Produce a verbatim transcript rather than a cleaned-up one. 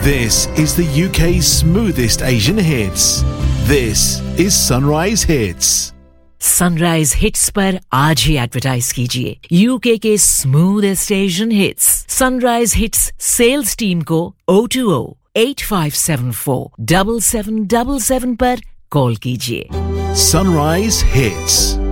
This is the U K's smoothest Asian hits. This is Sunrise Hits. Sunrise Hits पर आज ही advertise कीजिए UK के smoothest Asian hits sunrise hits sales team को O two O eight five seven four seven seven seven seven पर call कीजिए. Sunrise Hits.